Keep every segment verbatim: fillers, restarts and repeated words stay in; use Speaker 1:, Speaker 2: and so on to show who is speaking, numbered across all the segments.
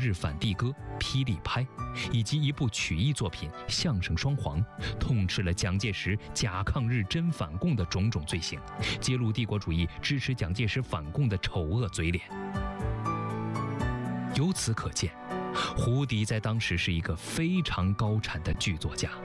Speaker 1: 日反帝歌》《霹雳拍》，以及一部曲艺作品《相声双簧》，痛斥了蒋介石假抗日真反共的种种罪行，揭露帝国主义支持蒋介石反共的丑恶嘴脸。由此可见，胡迪在当时是一个非常高产的剧作家。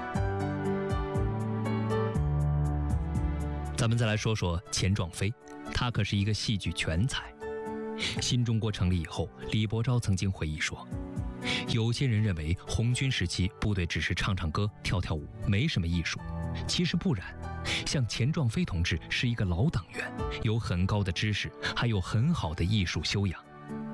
Speaker 1: 咱们再来说说钱壮飞，他可是一个戏剧全才。新中国成立以后，李伯钊曾经回忆说，有些人认为红军时期部队只是唱唱歌跳跳舞，没什么艺术，其实不然，像钱壮飞同志是一个老党员，有很高的知识，还有很好的艺术修养。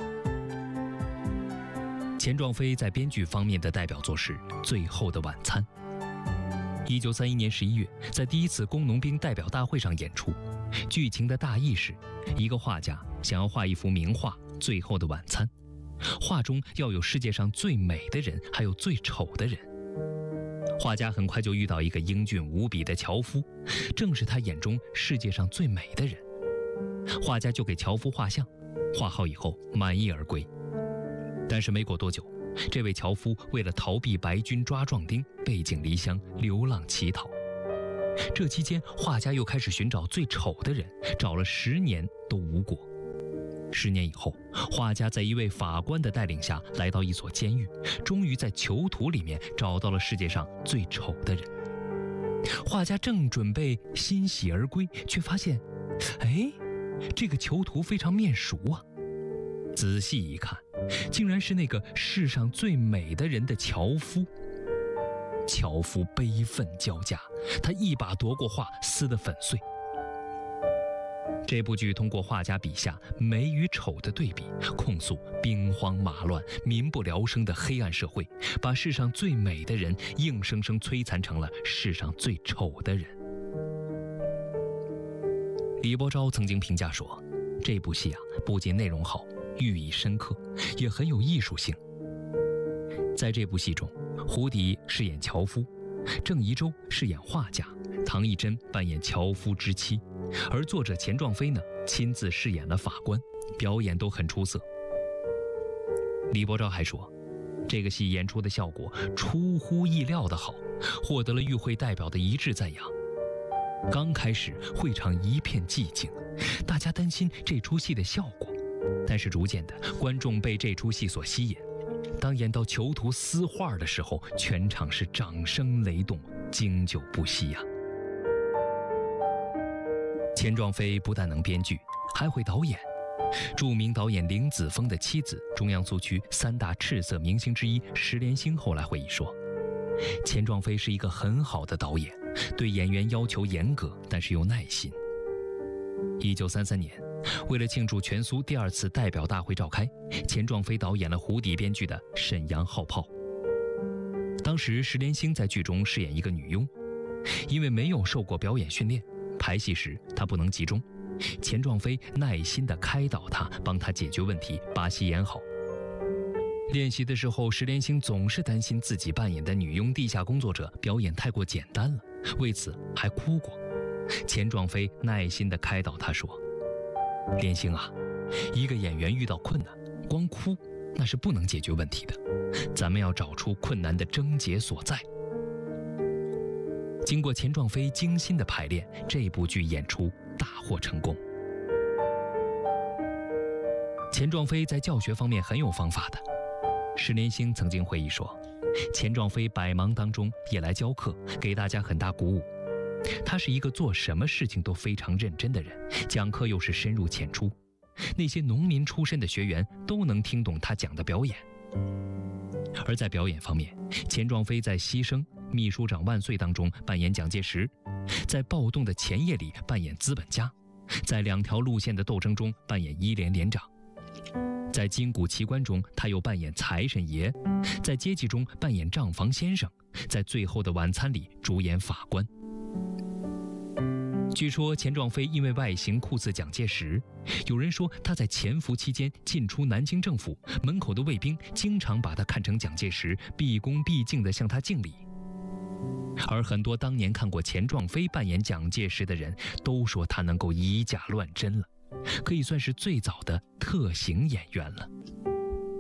Speaker 1: 钱壮飞在编剧方面的代表作是《最后的晚餐》。一九三一年十一月，在第一次工农兵代表大会上演出。剧情的大意是，一个画家想要画一幅名画《最后的晚餐》，画中要有世界上最美的人，还有最丑的人。画家很快就遇到一个英俊无比的樵夫，正是他眼中世界上最美的人。画家就给樵夫画像，画好以后满意而归。但是没过多久，这位樵夫为了逃避白军抓壮丁，背井离乡，流浪乞讨。这期间，画家又开始寻找最丑的人，找了十年都无果。十年以后，画家在一位法官的带领下来到一所监狱，终于在囚徒里面找到了世界上最丑的人。画家正准备欣喜而归，却发现，哎，这个囚徒非常面熟啊！仔细一看，竟然是那个世上最美的人的樵夫。樵夫悲愤交加，他一把夺过画，撕得粉碎。这部剧通过画家笔下美与丑的对比，控诉兵荒马乱、民不聊生的黑暗社会，把世上最美的人硬生生摧残成了世上最丑的人。李伯钊曾经评价说，这部戏啊，不仅内容好，寓意深刻，也很有艺术性。在这部戏中，胡迪饰演樵夫，郑宜周饰演画家，唐艺珍扮演樵夫之妻，而作者钱壮飞呢，亲自饰演了法官，表演都很出色。李伯钊还说，这个戏演出的效果出乎意料的好，获得了与会代表的一致赞扬。刚开始会场一片寂静，大家担心这出戏的效果，但是逐渐的，观众被这出戏所吸引。当演到囚徒撕画的时候，全场是掌声雷动，经久不息呀、啊。钱壮飞不但能编剧，还会导演。著名导演林子峰的妻子，中央苏区三大赤色明星之一石连星后来回忆说，钱壮飞是一个很好的导演，对演员要求严格，但是又耐心。一九三三年，为了庆祝全苏第二次代表大会召开，钱壮飞导演了胡迪编剧的《沈阳号炮》。当时石连星在剧中饰演一个女佣，因为没有受过表演训练，排戏时她不能集中，钱壮飞耐心地开导她，帮她解决问题，把戏演好。练习的时候，石连星总是担心自己扮演的女佣地下工作者表演太过简单了，为此还哭过。钱壮飞耐心地开导他说，连星啊，一个演员遇到困难，光哭那是不能解决问题的，咱们要找出困难的症结所在。经过钱壮飞精心的排练，这部剧演出大获成功。钱壮飞在教学方面很有方法的。石连星曾经回忆说，钱壮飞百忙当中也来教课，给大家很大鼓舞。他是一个做什么事情都非常认真的人，讲课又是深入浅出，那些农民出身的学员都能听懂他讲的表演。而在表演方面，钱壮飞在《牺牲》《秘书长万岁》当中扮演蒋介石，在《暴动的前夜》里扮演资本家，在两条路线的斗争中扮演一连连长，在《金谷奇观》中他又扮演财神爷，在《阶级》中扮演账房先生，在《最后的晚餐》里主演法官。据说钱壮飞因为外形酷似蒋介石，有人说他在潜伏期间进出南京政府，门口的卫兵经常把他看成蒋介石，毕恭毕敬地向他敬礼。而很多当年看过钱壮飞扮演蒋介石的人都说他能够以假乱真了，可以算是最早的特型演员了。